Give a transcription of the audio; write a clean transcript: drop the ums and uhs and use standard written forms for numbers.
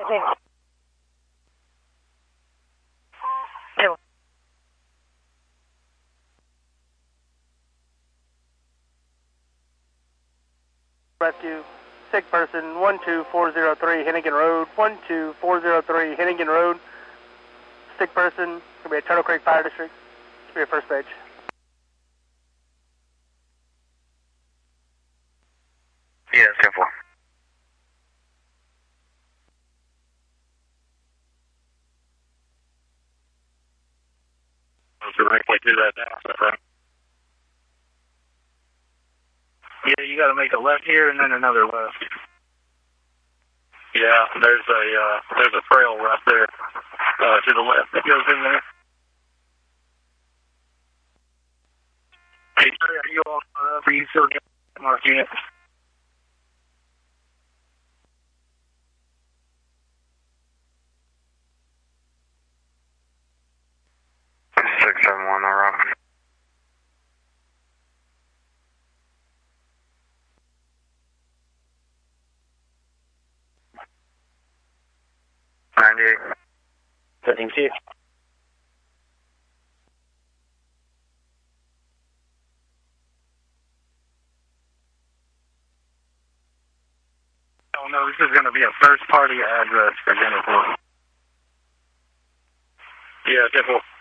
Rescue, sick person, 12403 Hennigan Road, 12403 Hennigan Road, sick person, could be a Turtle Creek Fire District, could be a first page. Yeah, 10-4. Directly to that now, right? Yeah, you got to make a left here and then another left. Yeah, there's a trail right there to the left that goes in there. Hey, are you all are you still getting marked unit? Six, 7, 1, all right. Setting 2. Oh no, this is going to be a first party address for Jennifer. Yeah, 10-4.